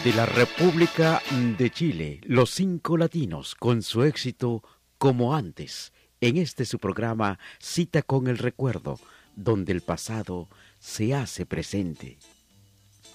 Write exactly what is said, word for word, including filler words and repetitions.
De la República de Chile, Los Cinco Latinos, con su éxito Como Antes, en este su programa Cita con el Recuerdo, donde el pasado se hace presente.